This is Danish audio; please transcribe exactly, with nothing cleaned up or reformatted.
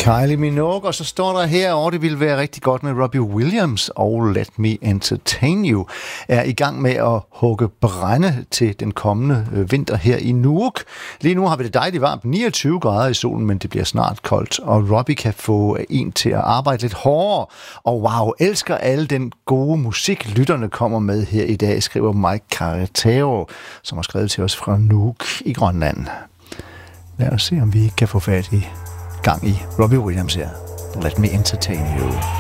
Kylie Minogue, og så står der her, og det ville være rigtig godt med Robbie Williams og Let Me Entertain You, er i gang med at hugge brænde til den kommende vinter her i Nuuk. Lige nu har vi det dejligt varmt, niogtyve grader i solen, men det bliver snart koldt, og Robbie kan få en til at arbejde lidt hårdere. Og wow, elsker alle den gode musik, lytterne kommer med her i dag, skriver Mike Caretero, som har skrevet til os fra Nuuk i Grønland. Lad os se, om vi kan få fat i gang i Robbie Williams her. Let Me Entertain You.